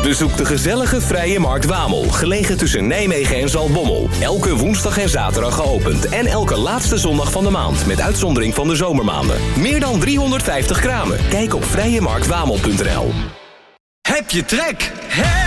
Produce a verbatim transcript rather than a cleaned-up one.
Bezoek de gezellige Vrije Markt Wamel, gelegen tussen Nijmegen en Zaltbommel. Elke woensdag en zaterdag geopend en elke laatste zondag van de maand, met uitzondering van de zomermaanden. Meer dan driehonderdvijftig kramen. Kijk op vrije markt wamel punt n l. Heb je trek?